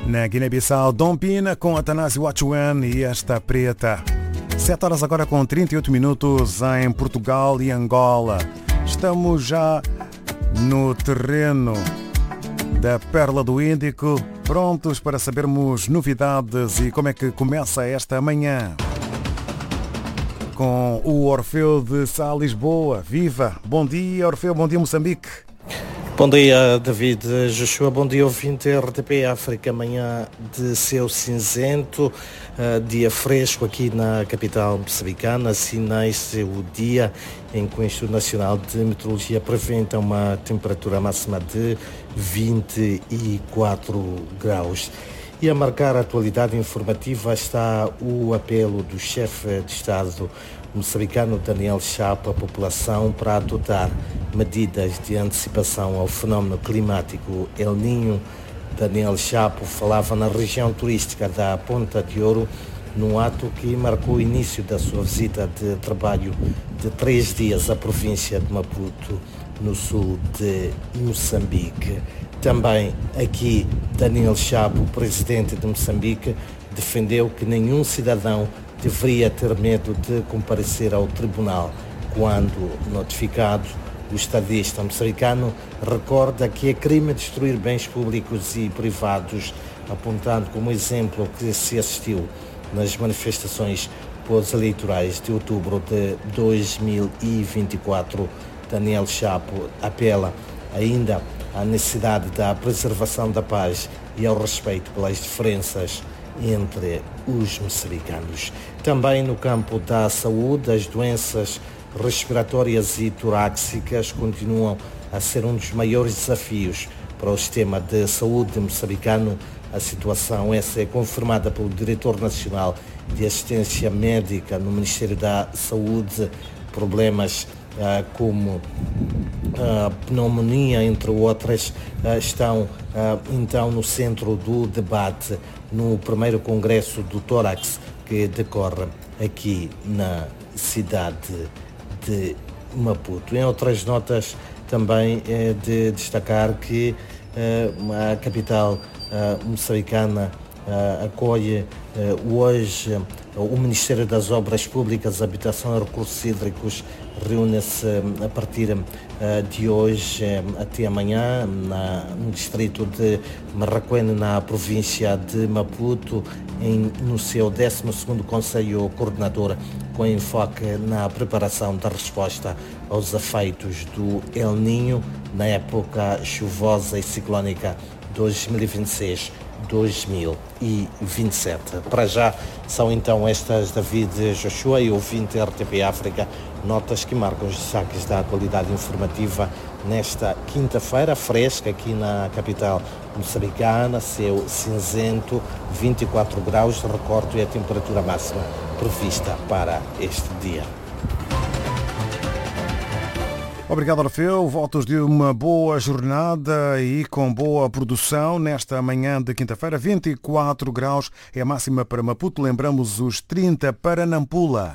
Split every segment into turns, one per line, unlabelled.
Na Guiné-Bissau, Dom Pina com Atanásio Achuan e esta preta. 7 horas agora com 38 minutos em Portugal e Angola. Estamos já no terreno da Perla do Índico, prontos para sabermos novidades e como é que começa esta manhã. Com o Orfeu de Sá, Lisboa. Viva! Bom dia, Orfeu. Bom dia, Moçambique.
Bom dia, David Joshua. Bom dia, ouvinte RTP África. Manhã de céu cinzento, dia fresco aqui na capital moçambicana. Assinais-se o dia em que o Instituto Nacional de Meteorologia prevê então uma temperatura máxima de 24 graus. E a marcar a atualidade informativa está o apelo do chefe de Estado moçambicano Daniel Chapo à população para adotar medidas de antecipação ao fenómeno climático El Niño. Daniel Chapo falava na região turística da Ponta de Ouro, num ato que marcou o início da sua visita de trabalho de 3 dias à província de Maputo, no sul de Moçambique. Também aqui Daniel Chapo, presidente de Moçambique, defendeu que nenhum cidadão deveria ter medo de comparecer ao tribunal. Quando notificado, o estadista moçambicano recorda que é crime destruir bens públicos e privados, apontando como exemplo que se assistiu nas manifestações pós-eleitorais de outubro de 2024. Daniel Chapo apela ainda à necessidade da preservação da paz e ao respeito pelas diferenças entre os moçambicanos. Também no campo da saúde, as doenças respiratórias e torácicas continuam a ser um dos maiores desafios para o sistema de saúde moçambicano. A situação essa é confirmada pelo Diretor Nacional de Assistência Médica no Ministério da Saúde. Problemas como pneumonia, entre outras, estão então no centro do debate no primeiro congresso do tórax que decorre aqui na cidade de Maputo. Em outras notas também é de destacar que a capital moçambicana acolhe hoje o Ministério das Obras Públicas, Habitação e Recursos Hídricos. Reúne-se a partir de hoje até amanhã no distrito de Marraquene, na província de Maputo, no seu 12º Conselho Coordenador, com enfoque na preparação da resposta aos efeitos do El Niño na época chuvosa e ciclónica 2026-2027. Para já são então estas, David Joshua e ouvinte RTP África, notas que marcam os destaques da atualidade informativa nesta quinta-feira, fresca aqui na capital moçambicana, céu cinzento, 24 graus, recordo, e a temperatura máxima prevista para este dia.
Obrigado, Orfeu. Votos de uma boa jornada e com boa produção nesta manhã de quinta-feira. 24 graus é a máxima para Maputo. Lembramos os 30 para Nampula.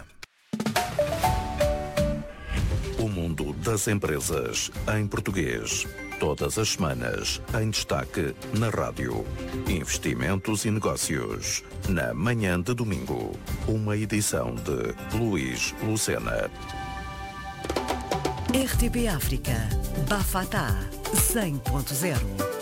O mundo das empresas em português. Todas as semanas em destaque na rádio. Investimentos e negócios. Na manhã de domingo. Uma edição de Luís Lucena.
RTP África, Bafatá 100.0